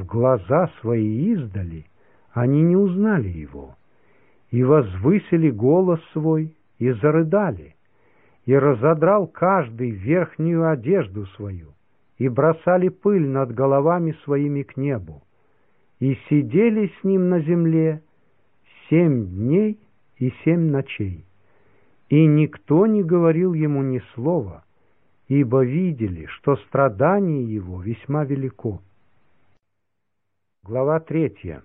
глаза свои издали, они не узнали его, и возвысили голос свой, и зарыдали, и разодрал каждый верхнюю одежду свою, и бросали пыль над головами своими к небу, и сидели с ним на земле 7 дней и 7 ночей. И никто не говорил ему ни слова, ибо видели, что страдание его весьма велико. Глава 3.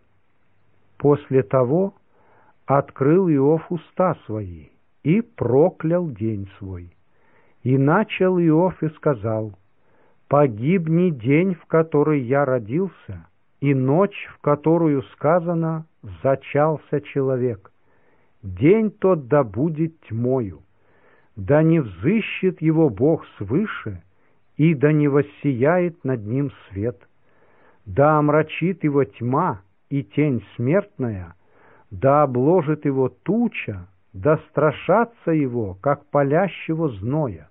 После того открыл Иов уста свои и проклял день свой. И начал Иов и сказал: «Погибни день, в который я родился, и ночь, в которую сказано: зачался человек. День тот да будет тьмою, да не взыщет его Бог свыше, и да не воссияет над ним свет. Да омрачит его тьма и тень смертная, да обложит его туча, да страшатся его, как палящего зноя.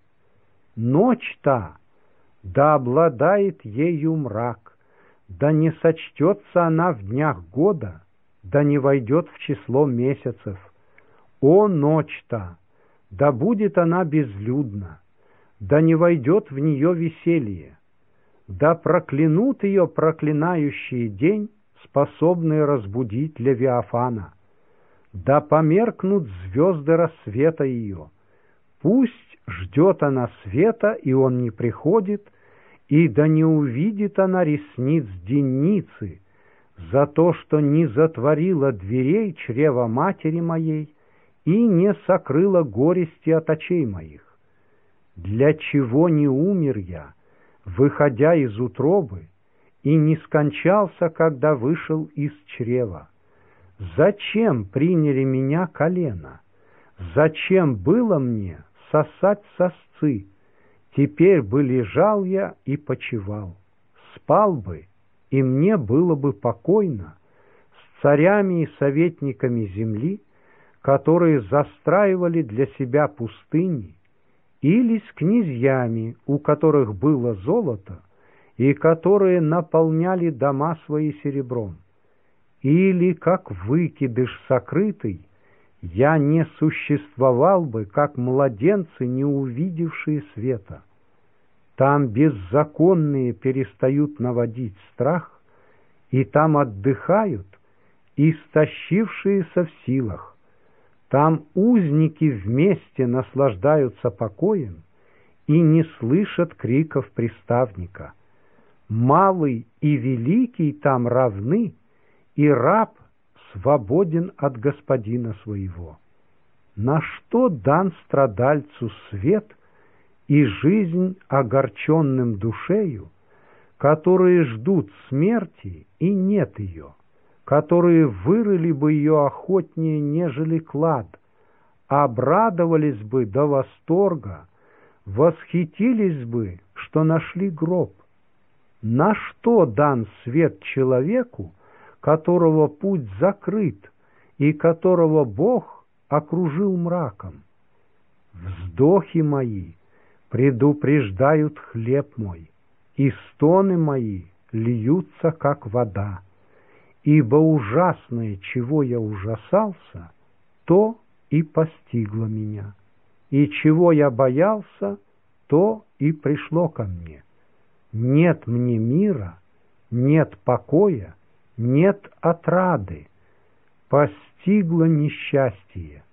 Ночь та, да обладает ею мрак, да не сочтется она в днях года, да не войдет в число месяцев. О, ночь-то! Да будет она безлюдна, да не войдет в нее веселье. Да проклянут ее проклинающий день, способные разбудить Левиафана. Да померкнут звезды рассвета ее. Пусть ждет она света, и он не приходит, и да не увидит она ресниц денницы за то, что не затворила дверей чрева матери моей и не сокрыла горести от очей моих. Для чего не умер я, выходя из утробы, и не скончался, когда вышел из чрева? Зачем приняли меня колено? Зачем было мне сосать сосцы? Теперь бы лежал я и почивал, спал бы, и мне было бы покойно с царями и советниками земли, которые застраивали для себя пустыни, или с князьями, у которых было золото, и которые наполняли дома свои серебром. Или, как выкидыш сокрытый, я не существовал бы, как младенцы, не увидевшие света. Там беззаконные перестают наводить страх, и там отдыхают истощившиеся в силах. Там узники вместе наслаждаются покоем и не слышат криков приставника. Малый и великий там равны, и раб свободен от господина своего. На что дан страдальцу свет и жизнь огорченным душею, которые ждут смерти и нет ее, которые вырыли бы ее охотнее, нежели клад, обрадовались бы до восторга, восхитились бы, что нашли гроб? На что дан свет человеку, которого путь закрыт и которого Бог окружил мраком? Вздохи мои предупреждают хлеб мой, и стоны мои льются, как вода. Ибо ужасное, чего я ужасался, то и постигло меня, и чего я боялся, то и пришло ко мне. Нет мне мира, нет покоя, нет отрады, постигло несчастье.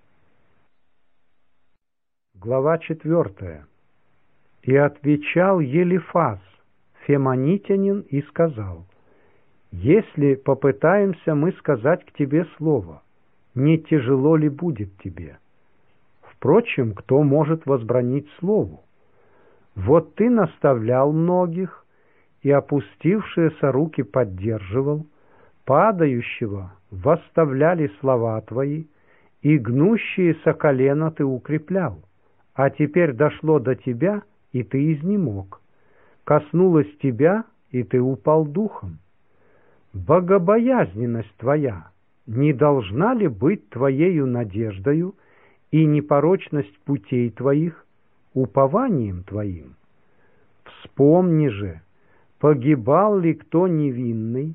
Глава 4. И отвечал Елифаз, фемонитянин, и сказал: «Если попытаемся мы сказать к тебе слово, не тяжело ли будет тебе? Впрочем, кто может возбранить слову? Вот ты наставлял многих, и опустившиеся руки поддерживал, падающего восставляли слова твои, и гнущиеся колена ты укреплял. А теперь дошло до тебя, и ты изнемог. Коснулось тебя, и ты упал духом. Богобоязненность твоя не должна ли быть твоею надеждою, и непорочность путей твоих упованием твоим? Вспомни же, погибал ли кто невинный,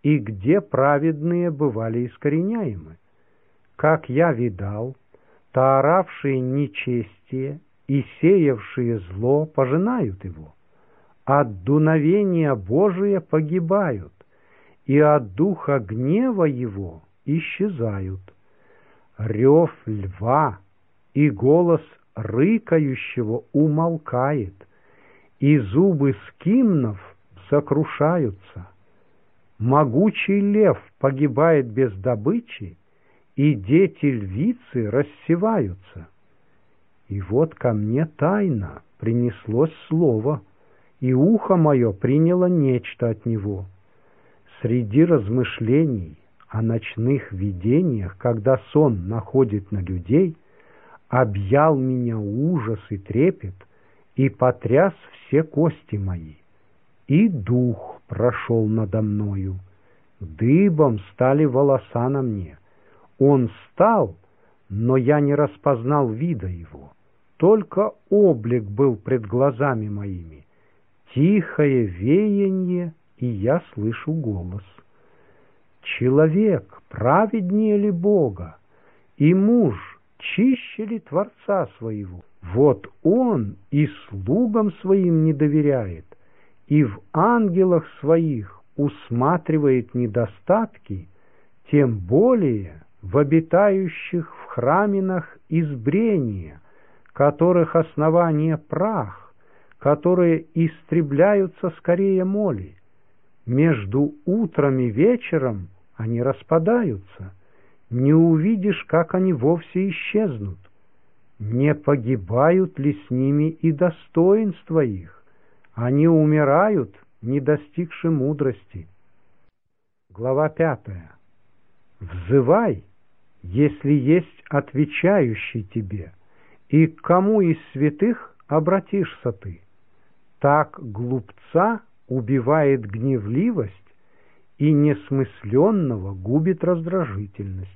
и где праведные бывали искореняемы. Как я видал, тааравшие нечестие и сеявшие зло пожинают его, от дуновения Божия погибают, и от духа гнева его исчезают. Рев льва и голос рыкающего умолкает, и зубы скимнов сокрушаются. Могучий лев погибает без добычи, и дети львицы рассеваются. И вот ко мне тайно принеслось слово, и ухо мое приняло нечто от него. Среди размышлений о ночных видениях, когда сон находит на людей, объял меня ужас и трепет, и потряс все кости мои. И дух прошел надо мною, дыбом стали волоса на мне. Он стал, но я не распознал вида его, только облик был пред глазами моими. Тихое веяние, и я слышу голос. Человек праведнее ли Бога, и муж чище ли Творца своего? Вот он и слугам своим не доверяет, и в ангелах своих усматривает недостатки, тем более в обитающих в храминах избрения, которых основание прах, которые истребляются скорее моли. Между утром и вечером они распадаются, не увидишь, как они вовсе исчезнут. Не погибают ли с ними и достоинства их? Они умирают, не достигши мудрости. Глава 5. Взывай, если есть отвечающий тебе, и к кому из святых обратишься ты. Так глупца убивает гневливость, и несмысленного губит раздражительность.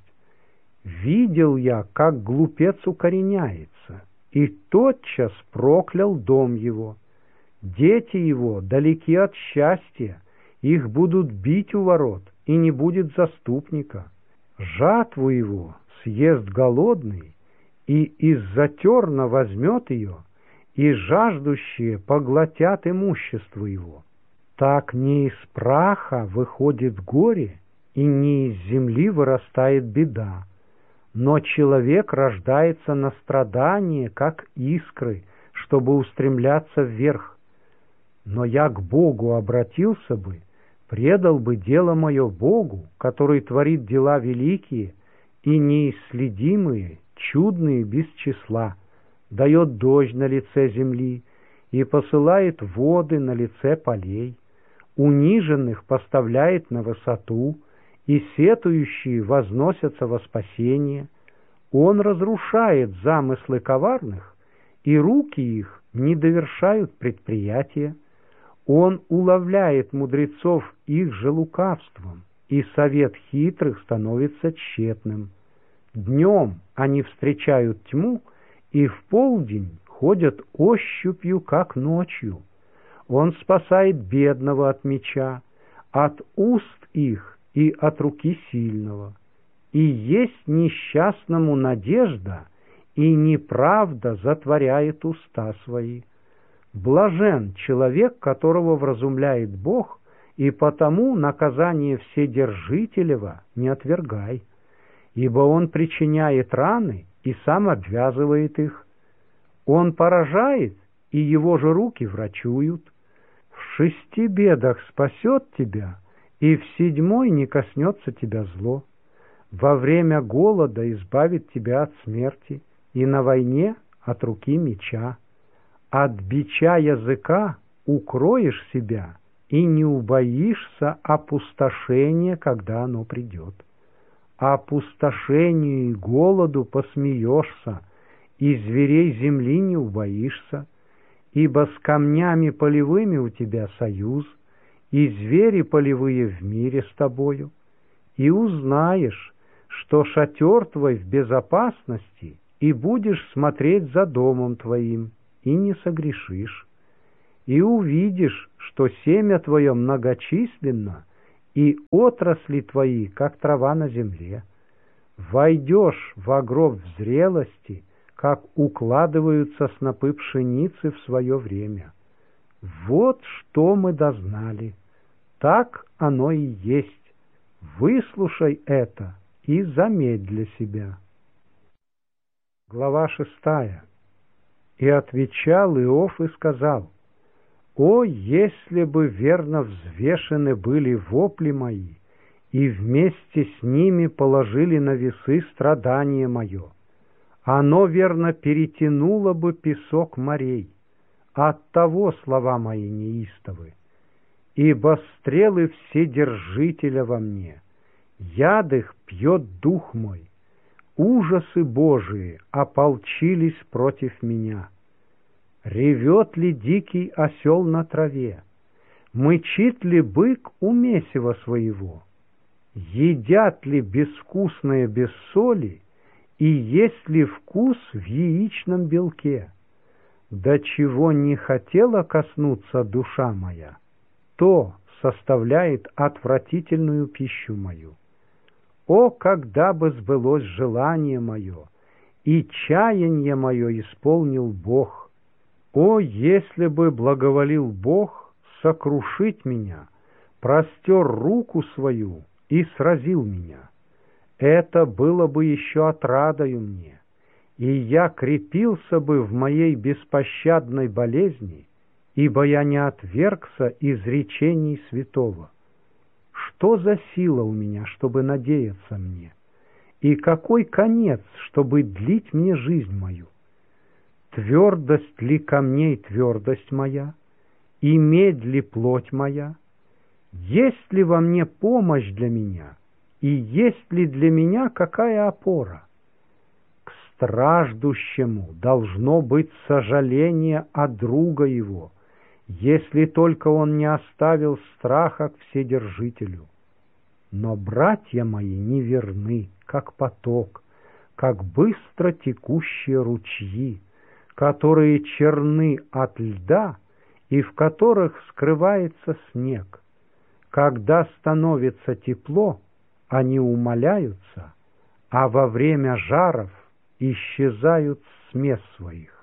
Видел я, как глупец укореняется, и тотчас проклял дом его. Дети его далеки от счастья, их будут бить у ворот, и не будет заступника. Жатву его съест голодный, и из-за терна возьмет ее, и жаждущие поглотят имущество его. Так не из праха выходит горе, и не из земли вырастает беда. Но человек рождается на страдание, как искры, чтобы устремляться вверх. Но я к Богу обратился бы, предал бы дело мое Богу, который творит дела великие и неисследимые, чудные без числа, дает дождь на лице земли и посылает воды на лице полей, униженных поставляет на высоту, и сетующие возносятся во спасение. Он разрушает замыслы коварных, и руки их не довершают предприятия. Он уловляет мудрецов их же лукавством, и совет хитрых становится тщетным. Днем они встречают тьму, и в полдень ходят ощупью, как ночью. Он спасает бедного от меча, от уст их и от руки сильного. И есть несчастному надежда, и неправда затворяет уста свои. Блажен человек, которого вразумляет Бог, и потому наказание Вседержителева не отвергай, ибо он причиняет раны и сам обвязывает их. Он поражает, и его же руки врачуют. В 6 бедах спасет тебя, и в 7 не коснется тебя зло. Во время голода избавит тебя от смерти, и на войне от руки меча. От бича языка укроешь себя, и не убоишься опустошения, когда оно придет. Опустошению и голоду посмеешься, и зверей земли не убоишься, ибо с камнями полевыми у тебя союз, и звери полевые в мире с тобою. И узнаешь, что шатер твой в безопасности, и будешь смотреть за домом твоим, и не согрешишь. И увидишь, что семя твое многочисленно, и отрасли твои, как трава на земле. Войдешь во гроб в зрелости, как укладываются снопы пшеницы в свое время. Вот что мы дознали. Так оно и есть. Выслушай это и заметь для себя. Глава 6. И отвечал Иов и сказал: «О, если бы верно взвешены были вопли мои, и вместе с ними положили на весы страдание мое, оно верно перетянуло бы песок морей, оттого слова мои неистовы. Ибо стрелы Вседержителя во мне, яд их пьет дух мой, ужасы Божии ополчились против меня. Ревет ли дикий осел на траве? Мычит ли бык у месива своего? Едят ли безвкусное без соли, и есть ли вкус в яичном белке? До чего не хотела коснуться душа моя, то составляет отвратительную пищу мою. О, когда бы сбылось желание мое, и чаяние мое исполнил Бог! О, если бы благоволил Бог сокрушить меня, простер руку свою и сразил меня! Это было бы еще отрадою мне, и я крепился бы в моей беспощадной болезни, ибо я не отвергся изречений святого. Что за сила у меня, чтобы надеяться мне? И какой конец, чтобы длить мне жизнь мою? Твердость ли камней твердость моя, и медь ли плоть моя? Есть ли во мне помощь для меня, и есть ли для меня какая опора? К страждущему должно быть сожаление от друга его, если только он не оставил страха к Вседержителю. Но братья мои неверны, как поток, как быстро текущие ручьи, которые черны от льда и в которых скрывается снег. Когда становится тепло, они умаляются, а во время жаров исчезают с мест своих.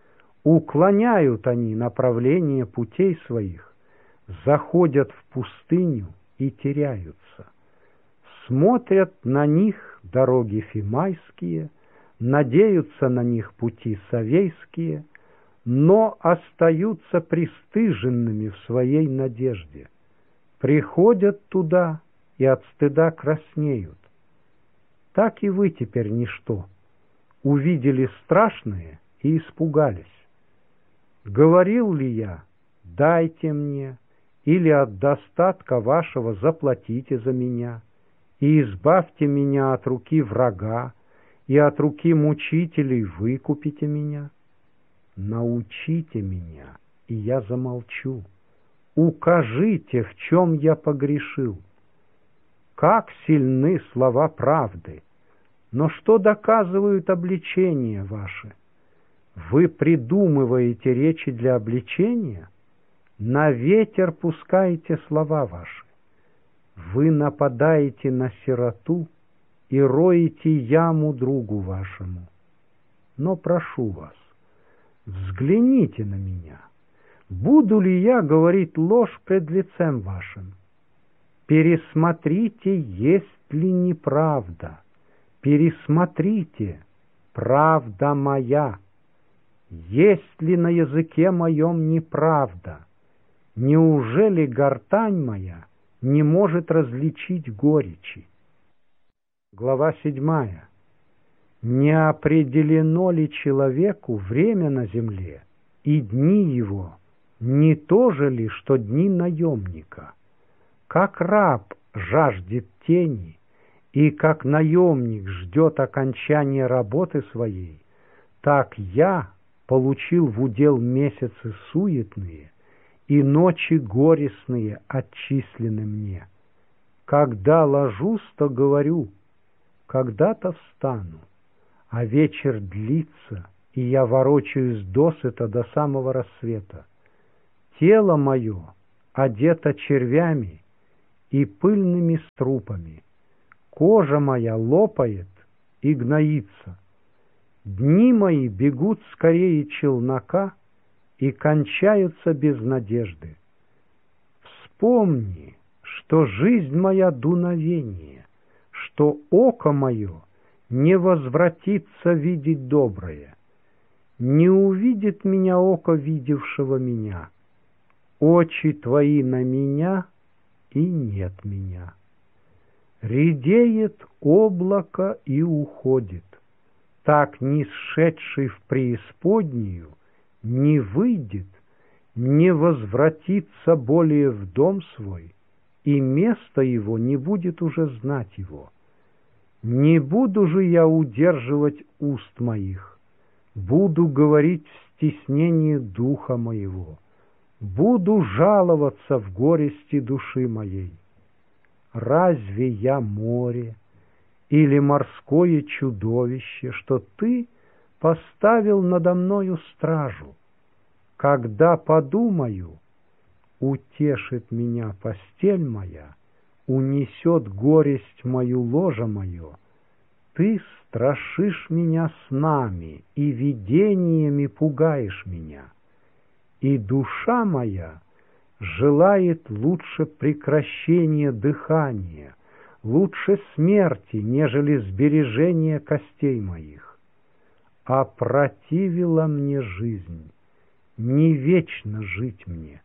Уклоняют они направление путей своих, заходят в пустыню и теряются. Смотрят на них дороги фимайские, надеются на них пути совейские, но остаются пристыженными в своей надежде. Приходят туда и от стыда краснеют. Так и вы теперь ничто. Увидели страшное и испугались. Говорил ли я: дайте мне, или от достатка вашего заплатите за меня, и избавьте меня от руки врага, и от руки мучителей выкупите меня? Научите меня, и я замолчу. Укажите, в чем я погрешил. Как сильны слова правды, но что доказывают обличения ваши? Вы придумываете речи для обличения? На ветер пускаете слова ваши. Вы нападаете на сироту и роете яму другу вашему. Но прошу вас, взгляните на меня. Буду ли я говорить ложь пред лицем вашим? Пересмотрите, есть ли неправда. Пересмотрите, правда моя. Есть ли на языке моем неправда? Неужели гортань моя не может различить горечи? Глава 7. Не определено ли человеку время на земле, и дни его не то же ли, что дни наемника? Как раб жаждет тени, и как наемник ждет окончания работы своей, так я получил в удел месяцы суетные, и ночи горестные отчислены мне. Когда ложусь, то говорю: когда-то встану, а вечер длится, и я ворочаюсь досыта до самого рассвета. Тело мое одето червями, и пыльными струпами. Кожа моя лопает и гноится. Дни мои бегут скорее челнока и кончаются без надежды. Вспомни, что жизнь моя дуновение, что око мое не возвратится видеть доброе. Не увидит меня око видевшего меня. Очи твои на меня, и нет меня. Редеет облако и уходит. Так нисшедший в преисподнюю не выйдет, не возвратится более в дом свой, и место его не будет уже знать его. Не буду же я удерживать уст моих, буду говорить в стеснении духа моего, буду жаловаться в горести души моей. Разве я море или морское чудовище, что ты поставил надо мною стражу? Когда подумаю, утешит меня постель моя, унесет горесть мою ложе мое. Ты страшишь меня снами и видениями пугаешь меня, и душа моя желает лучше прекращения дыхания, лучше смерти, нежели сбережения костей моих. Опротивила мне жизнь, не вечно жить мне.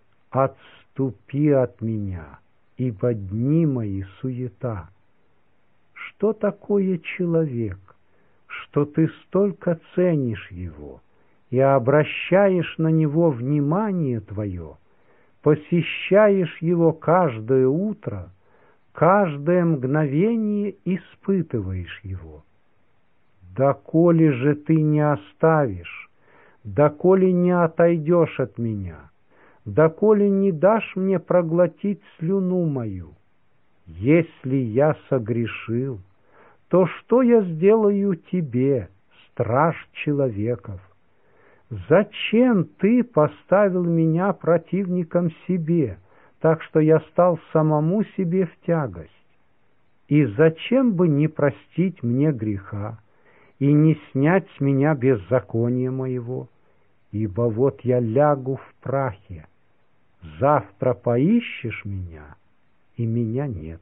Отступи от меня, ибо дни мои суета. Что такое человек, что ты столько ценишь его и обращаешь на него внимание твое, посещаешь его каждое утро, каждое мгновение испытываешь его? Доколе же ты не оставишь, доколе не отойдешь от меня, доколе не дашь мне проглотить слюну мою? Если я согрешил, то что я сделаю тебе, страж человеков? Зачем ты поставил меня противником себе, так что я стал самому себе в тягость? И зачем бы не простить мне греха и не снять с меня беззакония моего? Ибо вот я лягу в прахе, завтра поищешь меня, и меня нет.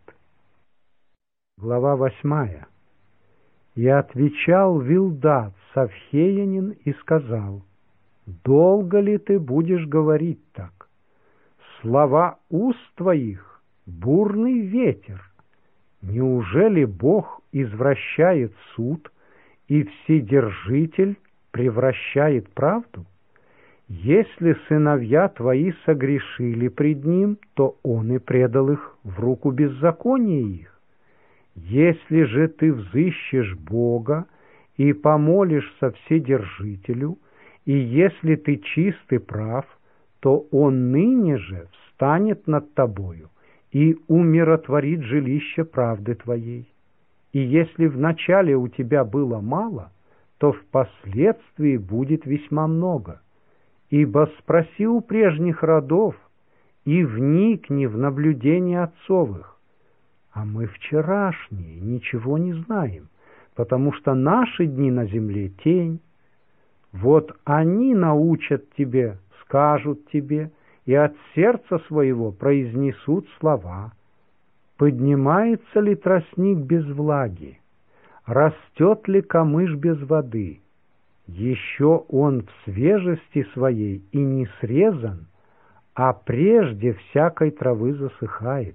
Глава 8. И отвечал Вилдад, Савхеянин, и сказал: долго ли ты будешь говорить так? Слова уст твоих — бурный ветер. Неужели Бог извращает суд, и Вседержитель превращает правду? Если сыновья твои согрешили пред Ним, то Он и предал их в руку беззакония их. Если же ты взыщешь Бога и помолишься Вседержителю, и если ты чист и прав, то Он ныне же встанет над тобою и умиротворит жилище правды твоей. И если вначале у тебя было мало, то впоследствии будет весьма много. Ибо спроси у прежних родов и вникни в наблюдения отцовых. А мы вчерашние ничего не знаем, потому что наши дни на земле — тень. Вот они научат тебе, скажут тебе, и от сердца своего произнесут слова. Поднимается ли тростник без влаги? Растет ли камыш без воды? Еще он в свежести своей и не срезан, а прежде всякой травы засыхает.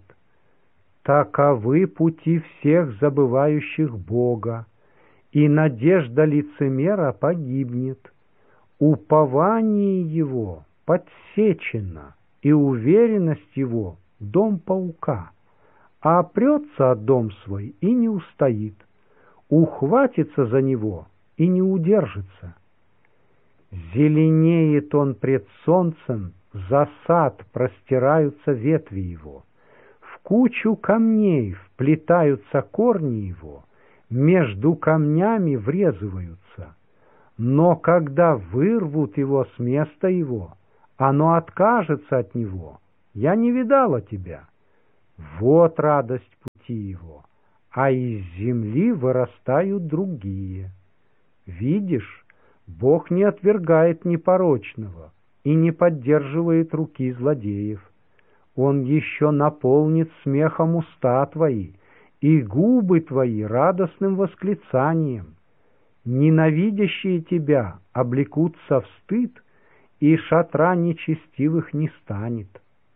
Таковы пути всех забывающих Бога, и надежда лицемера погибнет. Упование его подсечено, и уверенность его — дом паука, а опрется о дом свой и не устоит, ухватится за него и не удержится. Зеленеет он пред солнцем, за сад простираются ветви его, в кучу камней вплетаются корни его, между камнями врезываются. Но когда вырвут его с места его, оно откажется от него. Я не видала тебя. Вот радость пути его, а из земли вырастают другие. Видишь, Бог не отвергает непорочного и не поддерживает руки злодеев. Он еще наполнит смехом уста твои и губы твои радостным восклицанием. Ненавидящие тебя облекутся в стыд, и шатра нечестивых не станет.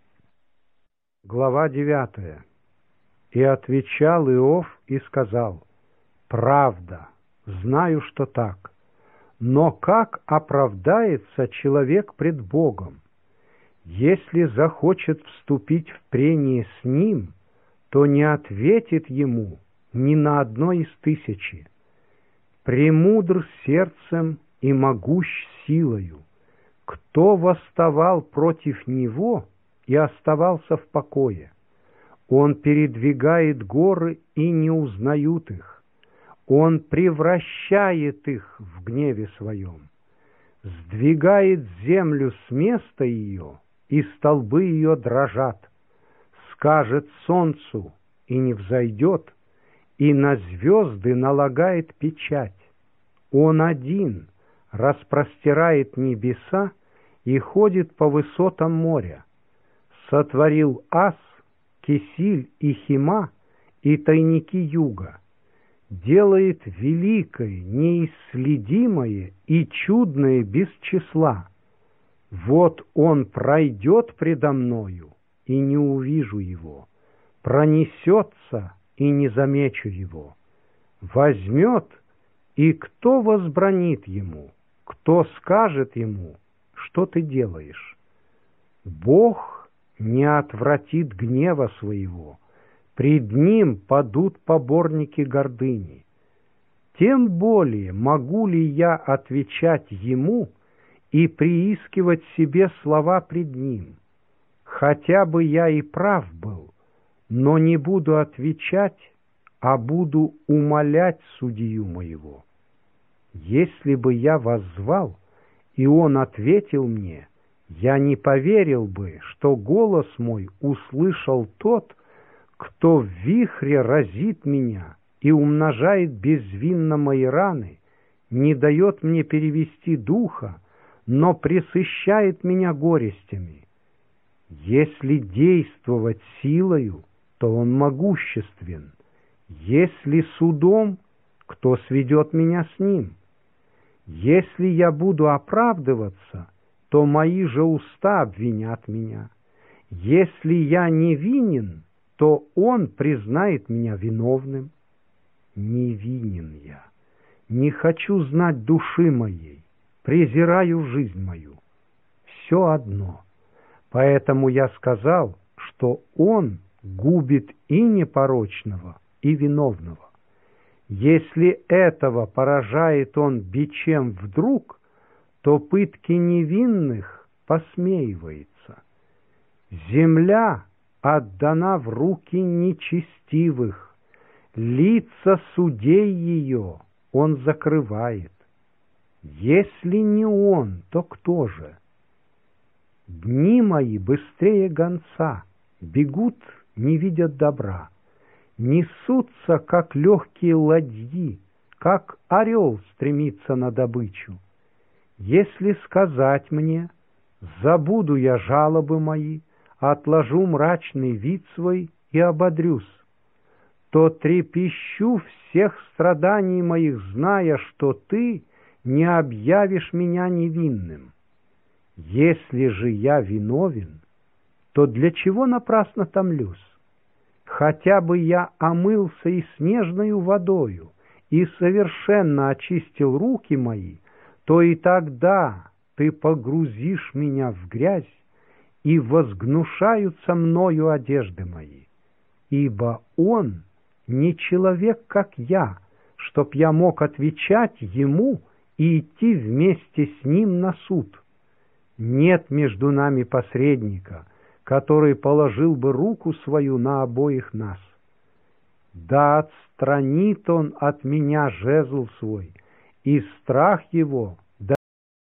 Глава 9. И отвечал Иов и сказал: правда, знаю, что так. Но как оправдается человек пред Богом? Если захочет вступить в прение с Ним, то не ответит Ему ни на одно из 1000. Премудр сердцем и могущ силою. Кто восставал против Него и оставался в покое? Он передвигает горы и не узнают их. Он превращает их в гневе своем, сдвигает землю с места ее, и столбы ее дрожат. Скажет солнцу, и не взойдет, и на звезды налагает печать. Он один распростирает небеса и ходит по высотам моря. Сотворил Ас, Кисиль и Хима и тайники юга. Делает великое, неисследимое и чудное без числа. Вот он пройдет предо мною, и не увижу его, пронесется, и не замечу его. Возьмет, и кто возбранит ему, кто скажет ему, что ты делаешь? Бог не отвратит гнева своего, пред ним падут поборники гордыни. Тем более могу ли я отвечать ему и приискивать себе слова пред ним? Хотя бы я и прав был, но не буду отвечать, а буду умолять судью моего. Если бы я воззвал, и он ответил мне, я не поверил бы, что голос мой услышал тот, кто в вихре разит меня и умножает безвинно мои раны, не дает мне перевести духа, но пресыщает меня горестями. Если действовать силою, то он могуществен. Если судом, кто сведет меня с ним? Если я буду оправдываться, то мои же уста обвинят меня. Если я невинен, то он признает меня виновным. Невинен я, не хочу знать души моей, презираю жизнь мою. Все одно. Поэтому я сказал, что он губит и непорочного, и виновного. Если этого поражает он бичем вдруг, то пытки невинных посмеивается. Земля отдана в руки нечестивых, лица судей ее он закрывает. Если не он, то кто же? Дни мои быстрее гонца, бегут, не видят добра, несутся, как легкие ладьи, как орел стремится на добычу. Если сказать мне, забуду я жалобы мои, отложу мрачный вид свой и ободрюсь, то трепещу всех страданий моих, зная, что ты не объявишь меня невинным. Если же я виновен, то для чего напрасно томлюсь? Хотя бы я омылся и снежною водою, и совершенно очистил руки мои, то и тогда ты погрузишь меня в грязь, и возгнушаются мною одежды мои. Ибо он не человек, как я, чтоб я мог отвечать ему и идти вместе с ним на суд. Нет между нами посредника, который положил бы руку свою на обоих нас. Да отстранит он от меня жезл свой, и страх его